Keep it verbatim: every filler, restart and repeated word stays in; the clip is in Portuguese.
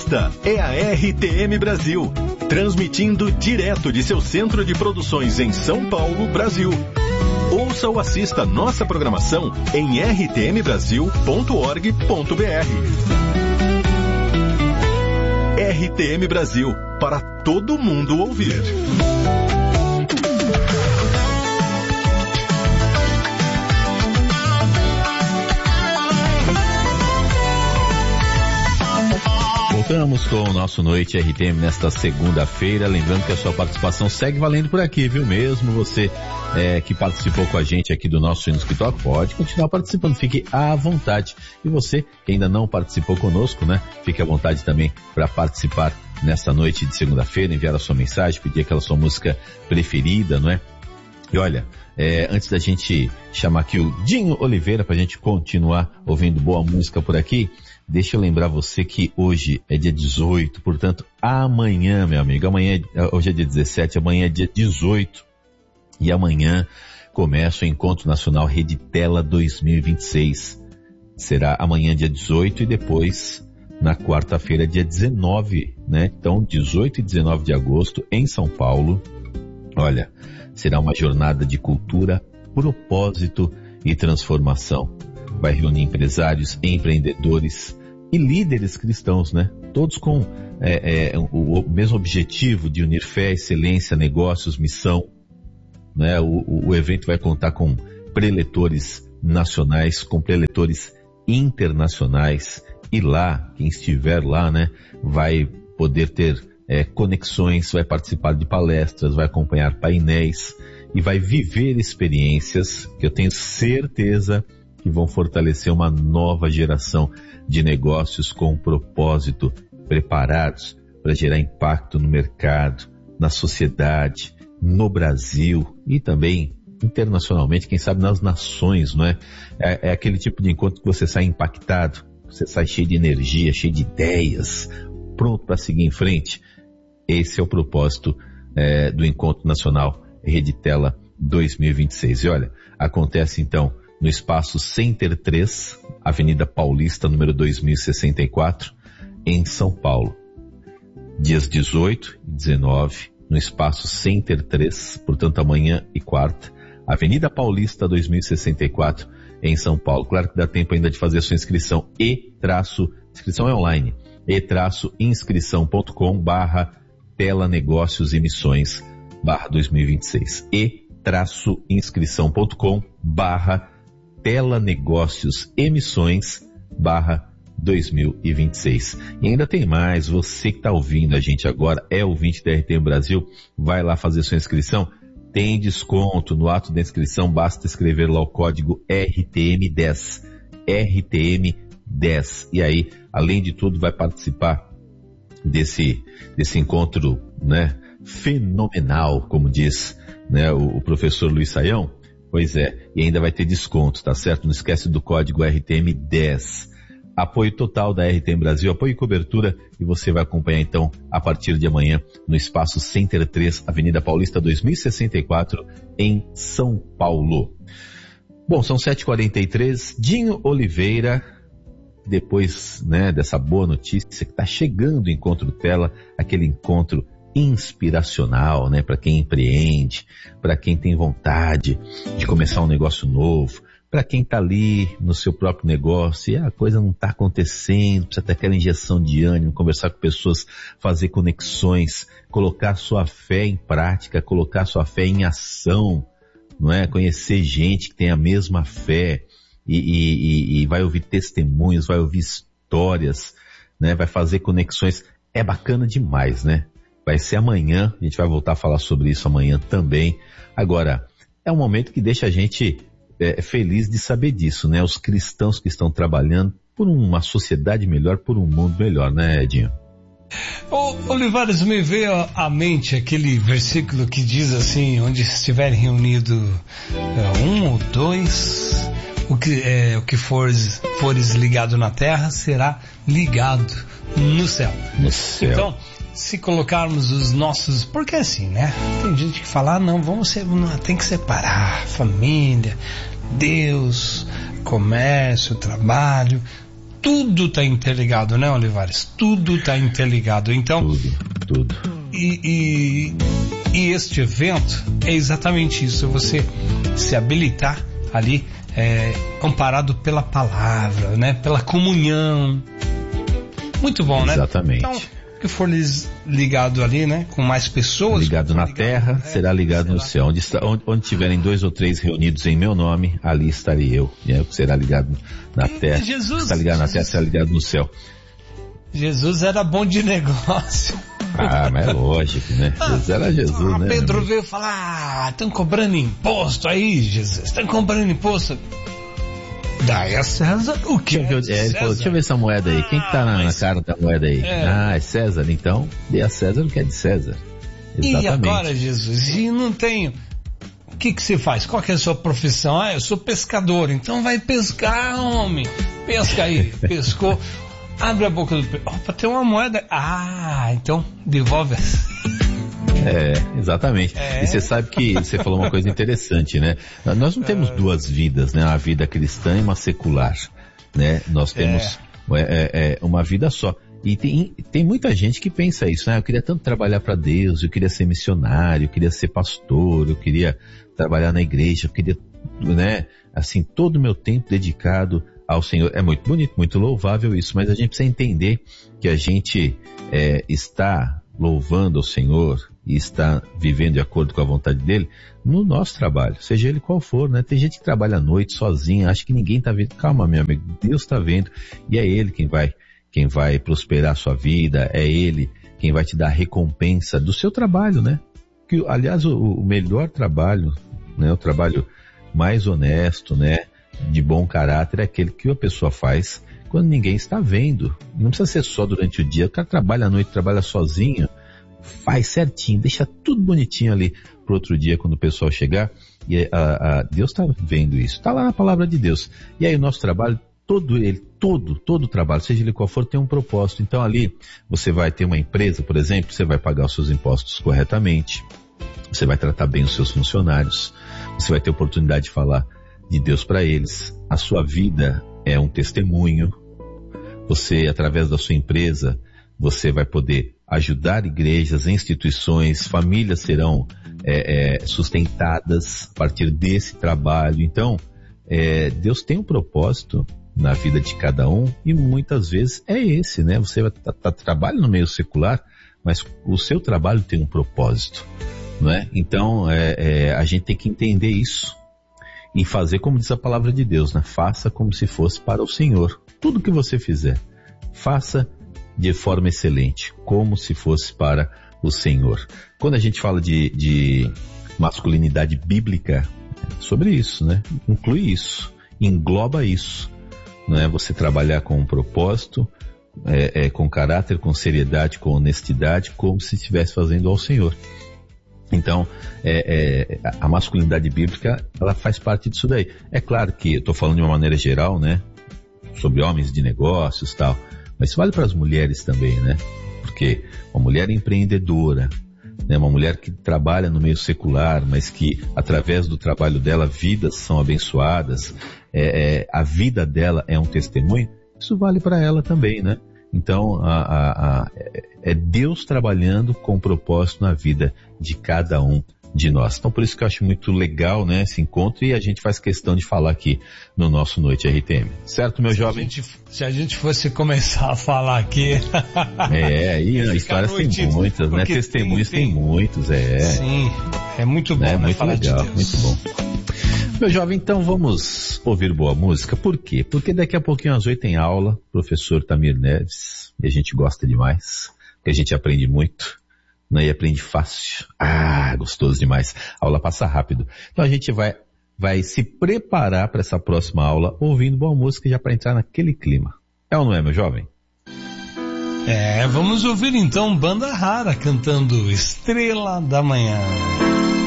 Esta é a R T M Brasil, transmitindo direto de seu centro de produções em São Paulo, Brasil. Ouça ou assista nossa programação em r t m brasil ponto org ponto b r. R T M Brasil, para todo mundo ouvir. Voltamos com o nosso Noite R T M nesta segunda-feira, lembrando que a sua participação segue valendo por aqui, viu? Mesmo você é, que participou com a gente aqui do nosso Hinos que Toca, pode continuar participando, fique à vontade. E você que ainda não participou conosco, né? Fique à vontade também para participar nesta noite de segunda-feira, enviar a sua mensagem, pedir aquela sua música preferida, não é? E olha, é, antes da gente chamar aqui o Dinho Oliveira para a gente continuar ouvindo boa música por aqui, deixa eu lembrar você que hoje é dia dezoito, portanto, amanhã, meu amigo, amanhã, hoje é dia dezessete, amanhã é dia dezoito, e amanhã começa o Encontro Nacional Rede Tela dois mil e vinte e seis. Será amanhã dia dezoito e depois na quarta-feira dia dezenove, né? Então, dezoito e dezenove de agosto em São Paulo. Olha, será uma jornada de cultura, propósito e transformação. Vai reunir empresários, empreendedores e líderes cristãos, né? Todos com é, é, o, o mesmo objetivo de unir fé, excelência, negócios, missão, né? O, o, o evento vai contar com preletores nacionais, com preletores internacionais, e lá, quem estiver lá, né, vai poder ter é, conexões, vai participar de palestras, vai acompanhar painéis e vai viver experiências que eu tenho certeza que vão fortalecer uma nova geração de negócios com propósito, preparados para gerar impacto no mercado, na sociedade, no Brasil e também internacionalmente, quem sabe nas nações, não é? É, é aquele tipo de encontro que você sai impactado, você sai cheio de energia, cheio de ideias, pronto para seguir em frente. Esse é o propósito é, do Encontro Nacional Rede Tela dois mil e vinte e seis. E olha, acontece então no Espaço Center três, Avenida Paulista, número dois mil e sessenta e quatro, em São Paulo. Dias dezoito e dezenove, no Espaço Center três, portanto amanhã e quarta, Avenida Paulista dois mil e sessenta e quatro, em São Paulo. Claro que dá tempo ainda de fazer a sua inscrição. E traço, inscrição é online, e traço inscrição ponto com barra tela negócios e missões barra dois mil e vinte e seis. E traço inscrição ponto com barra tela negócios e missões barra dois mil e vinte e seis. E ainda tem mais, você que está ouvindo a gente agora, é ouvinte da R T M Brasil, vai lá fazer sua inscrição. Tem desconto no ato da inscrição, basta escrever lá o código R T M dez, R T M dez. E aí, além de tudo, vai participar desse, desse encontro, né, fenomenal, como diz, né, o, o professor Luiz Saião. Pois é, e ainda vai ter desconto, tá certo? Não esquece do código R T M dez. Apoio total da R T M Brasil, apoio e cobertura, e você vai acompanhar então a partir de amanhã no Espaço Center três, Avenida Paulista dois mil e sessenta e quatro, em São Paulo. Bom, são sete e quarenta e três, Dinho Oliveira, depois, né, dessa boa notícia que está chegando o Encontro Tela, aquele encontro inspiracional, né, para quem empreende, para quem tem vontade de começar um negócio novo, para quem está ali no seu próprio negócio e a coisa não está acontecendo, precisa ter aquela injeção de ânimo, conversar com pessoas, fazer conexões, colocar sua fé em prática, colocar sua fé em ação, não é? Conhecer gente que tem a mesma fé e, e, e vai ouvir testemunhos, vai ouvir histórias, né? Vai fazer conexões. É bacana demais, né? Vai ser amanhã, a gente vai voltar a falar sobre isso amanhã também. Agora, é um momento que deixa a gente é, feliz de saber disso, né? Os cristãos que estão trabalhando por uma sociedade melhor, por um mundo melhor, né, Edinho? Ô, Olivares, me veio à mente aquele versículo que diz assim, onde estiverem reunidos é, um ou dois, o que, é, o que fores, fores ligado na terra será ligado no céu. No céu. Então, se colocarmos os nossos... Porque assim, né? Tem gente que fala, ah, não, vamos ser, não, tem que separar família, Deus, comércio, trabalho. tudo está interligado, né, Olivares? Tudo está interligado. Então, tudo, tudo. E, e, e este evento é exatamente isso, você se habilitar ali, é, amparado pela palavra, né, pela comunhão. Muito bom, né? Exatamente. Então, que for ligado ali, né, com mais pessoas. Ligado na ligado, terra, é, será ligado será. no céu. Onde, está, onde, onde tiverem dois ou três reunidos em meu nome, ali estarei eu. E aí, será ligado na terra. Jesus, está ligado Jesus. na terra, será ligado no céu. Jesus era bom de negócio. Ah, mas é lógico, né? Ah, Jesus era Jesus, ah, né? Pedro veio falar, ah, estão cobrando imposto aí, Jesus, estão cobrando imposto. Daí a César, o que? É, ele falou, deixa eu ver essa moeda aí, quem que tá na, mas... na cara da moeda aí? É. Ah, é César, então, dê a César o que é de César. Exatamente. E agora, Jesus, e não tenho... O que que você faz? Qual que é a sua profissão? Ah, eu sou pescador, então vai pescar, homem. Pesca aí, pescou. Abre a boca do peixe. Opa, tem uma moeda. Ah, então devolve. É, exatamente. É. E você sabe que você falou uma coisa interessante, né? Nós não temos duas vidas, né? Uma vida cristã e uma secular, né? Nós temos é. É, é, uma vida só. E tem, tem muita gente que pensa isso, né? Eu queria tanto trabalhar para Deus, eu queria ser missionário, eu queria ser pastor, eu queria trabalhar na igreja, eu queria, né? Assim, todo o meu tempo dedicado ao Senhor. É muito bonito, muito louvável isso, mas a gente precisa entender que a gente é, está louvando ao Senhor e está vivendo de acordo com a vontade dele no nosso trabalho, seja ele qual for, né? Tem gente que trabalha à noite sozinha, acha que ninguém está vendo. Calma, meu amigo, Deus está vendo e é Ele quem vai, quem vai prosperar a sua vida, é Ele quem vai te dar a recompensa do seu trabalho, né? Que, aliás, o, o melhor trabalho, né? O trabalho mais honesto, né? De bom caráter é aquele que a pessoa faz quando ninguém está vendo. Não precisa ser só durante o dia. O cara trabalha à noite, trabalha sozinho, faz certinho, deixa tudo bonitinho ali pro outro dia quando o pessoal chegar. E a, a, Deus está vendo isso. Está lá na palavra de Deus. E aí o nosso trabalho, todo ele, todo, todo o trabalho, seja ele qual for, tem um propósito. Então ali você vai ter uma empresa, por exemplo, você vai pagar os seus impostos corretamente. Você vai tratar bem os seus funcionários. Você vai ter oportunidade de falar de Deus para eles. A sua vida é um testemunho. Você, através da sua empresa, você vai poder ajudar igrejas, instituições, famílias serão é, é, sustentadas a partir desse trabalho. Então, é, Deus tem um propósito na vida de cada um e muitas vezes é esse, né? Você tá, tá, trabalha no meio secular, mas o seu trabalho tem um propósito, não é? Então, é, é, a gente tem que entender isso e fazer como diz a palavra de Deus, né? Faça como se fosse para o Senhor. Tudo que você fizer, faça de forma excelente, como se fosse para o Senhor. Quando a gente fala de, de masculinidade bíblica, é sobre isso, né? Inclui isso, engloba isso, não é? Você trabalhar com um propósito, é, é, com caráter, com seriedade, com honestidade, como se estivesse fazendo ao Senhor. Então, é, é, a masculinidade bíblica, ela faz parte disso daí. É claro que eu estou falando de uma maneira geral, né? Sobre homens de negócios e tal. Mas isso vale para as mulheres também, né? Porque uma mulher empreendedora, né? Uma mulher que trabalha no meio secular, mas que através do trabalho dela, vidas são abençoadas, é, é, a vida dela é um testemunho, isso vale para ela também, né? Então, a, a, a, é Deus trabalhando com propósito na vida de cada um de nós. Então, por isso que eu acho muito legal, né, esse encontro, e a gente faz questão de falar aqui no nosso Noite R T M. Certo, meu se jovem? A gente, se a gente fosse começar a falar aqui... É, e histórias tem muitas, né? Testemunhos tem, tem, tem muitos, é. Sim, é muito bom, é, né? Muito falar legal, de Deus. Muito bom. Meu jovem, então vamos ouvir boa música. Por quê? Porque daqui a pouquinho às oito tem aula, professor Tamir Neves, e a gente gosta demais, porque a gente aprende muito, né? E aprende fácil. Ah, gostoso demais. A aula passa rápido. Então a gente vai, vai se preparar para essa próxima aula ouvindo boa música já para entrar naquele clima. É ou não é, meu jovem? É, vamos ouvir então Banda Rara cantando Estrela da Manhã.